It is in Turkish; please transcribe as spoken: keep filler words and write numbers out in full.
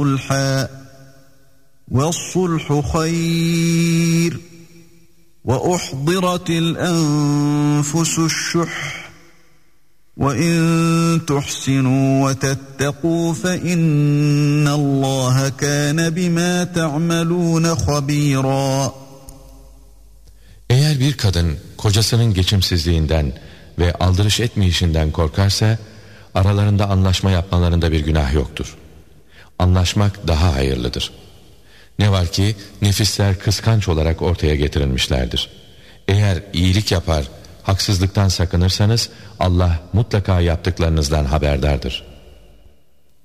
وَالصُّلْحُ خَيْرٌ وَأُحْضِرَتِ الْأَنفُسُ الشُّحَّ وَإِن تُحْسِنُوا وَتَتَّقُوا فَإِنَّ اللّٰهَ كَانَ بِمَا تَعْمَلُونَ خَبِيرًا. Eğer bir kadın kocasının geçimsizliğinden ve aldırış etmeyişinden korkarsa, aralarında anlaşma yapmalarında bir günah yoktur. Anlaşmak daha hayırlıdır. Ne var ki nefisler kıskanç olarak ortaya getirilmişlerdir. Eğer iyilik yapar, haksızlıktan sakınırsanız Allah mutlaka yaptıklarınızdan haberdardır.